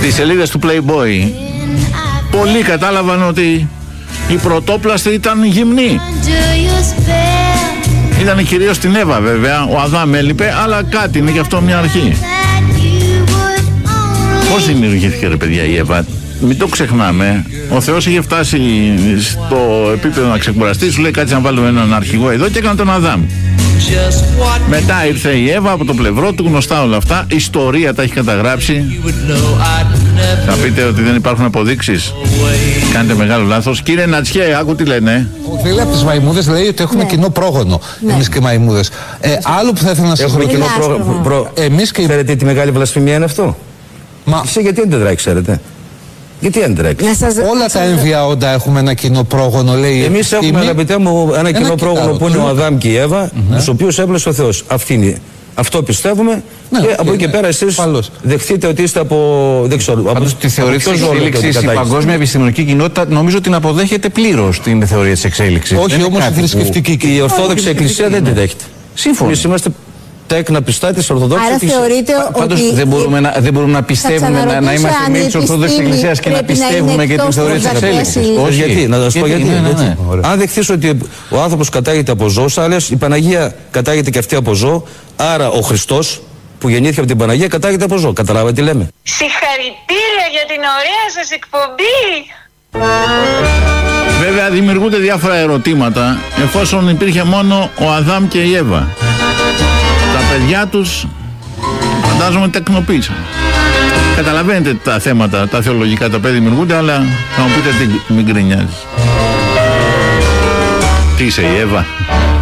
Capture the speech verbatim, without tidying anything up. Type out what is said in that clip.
Στις σελίδες του Playboy πολλοί κατάλαβαν ότι η πρωτόπλαστη ήταν γυμνή. Ήταν κυρίως στην Εύα βέβαια, ο Αδάμ έλειπε, αλλά κάτι είναι γι' αυτό μια αρχή. Πώς δημιουργήθηκε ρε παιδιά η Εύα? Μην το ξεχνάμε, ο Θεός είχε φτάσει στο επίπεδο να ξεκουραστεί, σου λέει κάτσε να βάλουμε έναν αρχηγό εδώ και έκανε τον Αδάμ. Μετά ήρθε η Εύα από το πλευρό του, γνωστά όλα αυτά, η ιστορία τα έχει καταγράψει. Θα πείτε ότι δεν υπάρχουν αποδείξεις? Κάνετε μεγάλο λάθος. Κύριε Νατσιέ, άκου τι λένε. Ο φίλος από τις μαϊμούδες λέει ότι έχουμε ναι. κοινό πρόγονο. Ναι. Εμείς και οι μαϊμούδες. Ε, άλλο που θα ήθελα να σας ρωτήσω. Έχουμε κοινό πρόγονο. Προ... Εμείς και... Ξέρετε τι μεγάλη βλασφημία είναι αυτό? Μα... Εσύ γιατί δεν τρέχει, ξέρετε? Γιατί δεν τρέχει? Σας... Όλα τα έμβια όντα έχουμε ένα κοινό πρόγονο, λέει. Εμείς έχουμε, τιμή... αγαπητέ μου, ένα, ένα κοινό πρόγονο που είναι ο Αδάμ και η Εύα, mm-hmm. τους οποίους έπλασε ο Θεός. Αυτή είναι. Αυτό πιστεύουμε ναι, και από εκεί και πέρα εσείς δεχτείτε ότι είστε από. Δεν ξέρω. Από τη θεωρία της εξέλιξης η παγκόσμια επιστημονική κοινότητα νομίζω την αποδέχεται πλήρως την θεωρία της εξέλιξης. Όχι όμως η θρησκευτική κοινότητα. Η Ορθόδοξη Εκκλησία δεν την δέχεται. Σύμφωνα. Εμείς είμαστε τέκνα πιστά της Ορθοδόξης Εκκλησίας. Πάντως ότι δεν μπορούμε να, δεν μπορούμε να πιστεύουμε να, να είμαστε μέλη της Ορθοδόξης Εκκλησίας και να πιστεύουμε και την θεωρία της εξέλιξης. Όχι, γιατί, να σας πω γιατί. Ναι, ναι, ναι. Αν δεχθείς ότι ο άνθρωπος κατάγεται από ζώο, σαν λες, η Παναγία κατάγεται και αυτή από ζώο, άρα ο Χριστός που γεννήθηκε από την Παναγία κατάγεται από ζώο. Καταλάβατε τι λέμε? Συγχαρητήρια για την ωραία σας εκπομπή. Βέβαια δημιουργούνται διάφορα ερωτήματα εφόσον υπήρχε μόνο ο Αδάμ και η Εύα. Τα παιδιά τους φαντάζομαι τεκνοποίησαν. Καταλαβαίνετε τα θέματα, τα θεολογικά τα οποία δημιουργούνται, αλλά θα μου πείτε τι μην γκρινιάζεις. Τι είσαι η Εύα?